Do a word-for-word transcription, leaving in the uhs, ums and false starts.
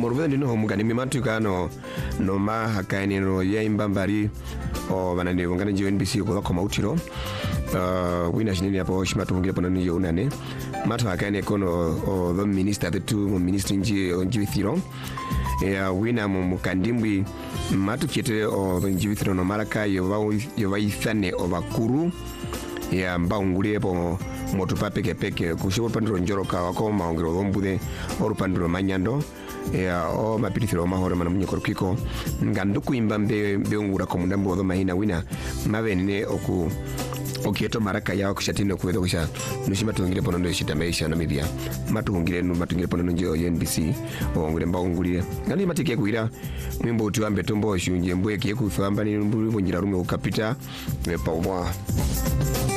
morwe ndino homugani mimatu kano no ma hakaini no yaimbambari o banani wongana J N B C ko koma utiro uh wina shinini hapo shimatu ngire pona niyo unane matu hakaini kono o the minister the two minister nji nji thiro ya wina mu kandimbwi matu kete o nji thiro no maraka yo ba yo ba ithane o bakuru ya mbaungule po moto pa peke peke kushibo pandro njoroka wako maongero ombude oru pandro manyando ya o mapitithiro mahoro mana munyekoro kiko ngando kuimba mbe beungura ko mundambo odo mahina wina mabenene oku okieto maraka yawo kushatino kuwedo kusha nushima tungire pono ndo shitambeisha no mibia matungire no matungire pono njo N B C ongure mbaungulire ngani matike kuira mwimbo utiwambe tombo shunje mbwe kiye kufamba ni mburi munjira rume ukapita pa